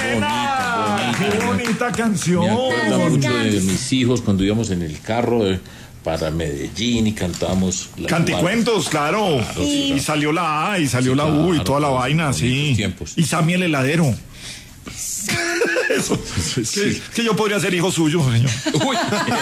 buena! ¡Qué bonita canción! Me acuerdo mucho de mis hijos cuando íbamos en el carro para Medellín y cantábamos canticuentos, claro. Sí. Y salió la A y salió la U y toda la vaina, sí. Tiempos. Y Sammy el heladero. Eso. Sí. Que yo podría ser hijo suyo, señor. Uy.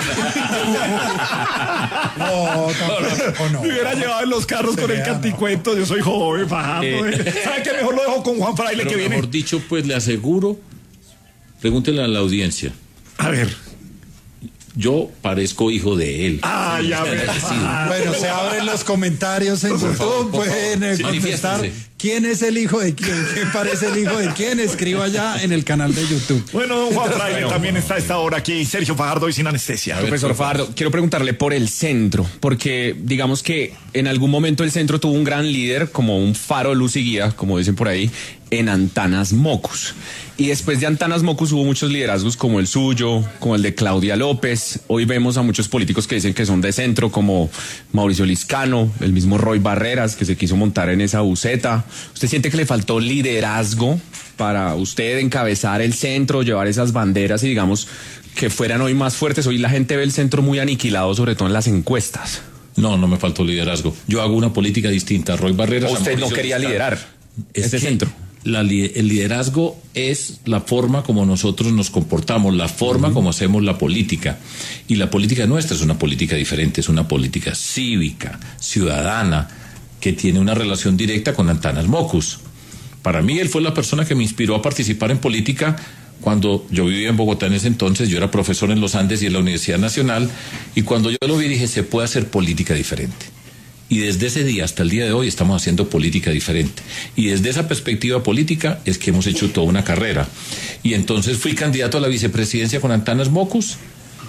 No. Me hubiera llevado en los carros con el canticuento. Yo soy joven, Fajardo. ¿Sabe qué? Mejor lo dejo con Juan Fraile, que viene. Mejor dicho, pues le aseguro, pregúntele a la audiencia. A ver. Yo parezco hijo de él. Ya ves. Bueno, se abren los comentarios en YouTube, pueden contestar quién es el hijo de quién, quién parece el hijo de quién, escriba allá en el canal de YouTube. Bueno, don Juan Fraile también está a esta hora aquí, Sergio Fajardo y sin anestesia. Profesor Fajardo, quiero preguntarle por el centro, porque digamos que en algún momento el centro tuvo un gran líder, como un faro de luz y guía, como dicen por ahí, en Antanas Mocus. Y después de Antanas Mocus hubo muchos liderazgos como el suyo, como el de Claudia López. Hoy vemos a muchos políticos que dicen que son de centro, como Mauricio Liscano, el mismo Roy Barreras, que se quiso montar en esa buceta. ¿Usted siente que le faltó liderazgo para usted encabezar el centro, llevar esas banderas y digamos que fueran hoy más fuertes? Hoy la gente ve el centro muy aniquilado, sobre todo en las encuestas. No me faltó liderazgo. Yo hago una política distinta. Roy Barreras... ¿Usted no quería liderar ese centro? El liderazgo es la forma como nosotros nos comportamos, la forma como hacemos la política. Y la política nuestra es una política diferente, es una política cívica, ciudadana, que tiene una relación directa con Antanas Mocus. Para mí, él fue la persona que me inspiró a participar en política cuando yo vivía en Bogotá en ese entonces. Yo era profesor en los Andes y en la Universidad Nacional, y cuando yo lo vi dije, se puede hacer política diferente. Y desde ese día hasta el día de hoy estamos haciendo política diferente. Y desde esa perspectiva política es que hemos hecho toda una carrera. Y entonces fui candidato a la vicepresidencia con Antanas Mocus.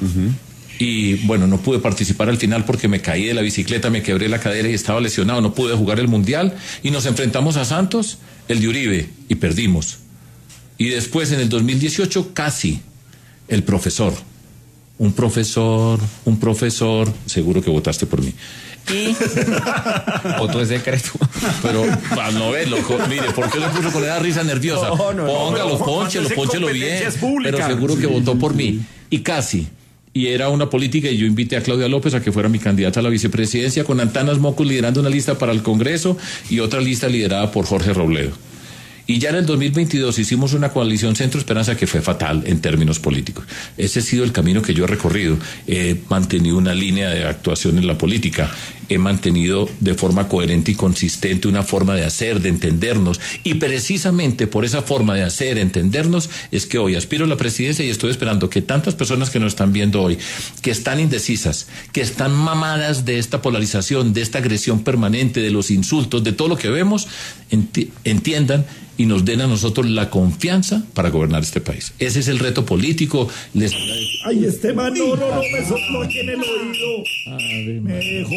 Y bueno, no pude participar al final porque me caí de la bicicleta, me quebré la cadera y estaba lesionado. No pude jugar el Mundial. Y nos enfrentamos a Santos, el de Uribe, y perdimos. Y después en el 2018 casi el profesor. Un profesor, seguro que votaste por mí. Y otro es secreto. Pero para no verlo, mire, ¿por qué lo puso con esa risa nerviosa? Póngalo, pónchelo bien. Pero seguro que votó por mí. Y casi. Y era una política, y yo invité a Claudia López a que fuera mi candidata a la vicepresidencia, con Antanas Mocus liderando una lista para el Congreso y otra lista liderada por Jorge Robledo. Y ya en el 2022 hicimos una coalición Centro Esperanza que fue fatal en términos políticos. Ese ha sido el camino que yo he recorrido. He mantenido una línea de actuación en la política. He mantenido de forma coherente y consistente una forma de hacer, de entendernos. Y precisamente por esa forma de hacer, entendernos, es que hoy aspiro a la presidencia y estoy esperando que tantas personas que nos están viendo hoy, que están indecisas, que están mamadas de esta polarización, de esta agresión permanente, de los insultos, de todo lo que vemos, entiendan y nos den a nosotros la confianza para gobernar este país. Ese es el reto político. Ay, este man, no, me sopló aquí en el oído. Me dejó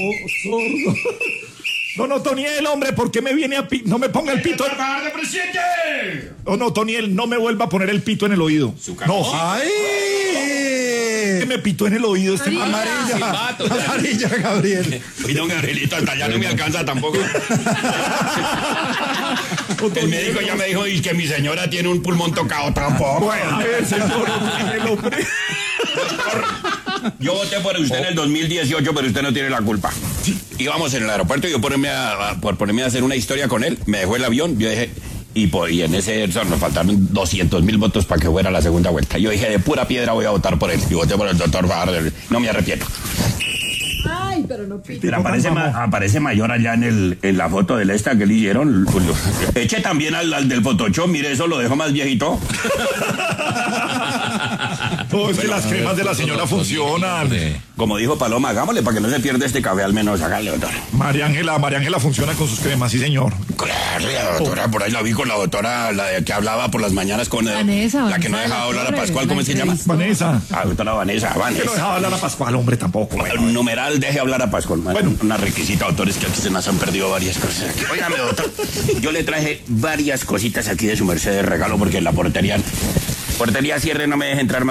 sordo. No, Toniel, hombre, ¿por qué me viene a no me ponga el pito? ¡Presidente! No, Toniel, no me vuelva a poner el pito en el oído. No. ¡Ay! Que me pitó en el oído este amarilla, Gabriel. Oye, don Gabrielito, hasta allá no me alcanza tampoco. El médico ya me dijo que mi señora tiene un pulmón tocado tampoco. Bueno, a ver, señor, el hombre. Yo voté por usted en el 2018, pero usted no tiene la culpa. Íbamos en el aeropuerto y yo por ponerme a hacer una historia con él, me dejó el avión, yo dije... Y en ese nos faltaron 200.000 votos para que fuera la segunda vuelta. Yo dije, de pura piedra voy a votar por él. Y voté por el doctor Fajardo. No me arrepiento. Ay, pero no pide. Pero aparece mayor allá en la foto del esta que le hicieron. Eche también al del Photoshop, mire, eso lo dejo más viejito. No, es que las cremas de la señora funcionan. Como dijo Paloma, hagámosle para que no se pierda este café, al menos hágale, doctor. María Ángela funciona con sus cremas, sí, señor. Claro, la doctora, por ahí la vi con la doctora, la de que hablaba por las mañanas con Vanessa, la que no dejaba hablar a Pascual, ¿cómo se llama? Vanessa. Doctora Vanessa. Que no dejaba hablar a Pascual, hombre, tampoco. Numeral, deje hablar a Pascual. Bueno, una requisita, doctores, que aquí se nos han perdido varias cosas aquí. Óigame, doctor, yo le traje varias cositas aquí de su merced de regalo, porque en la portería cierre no me deja entrar más.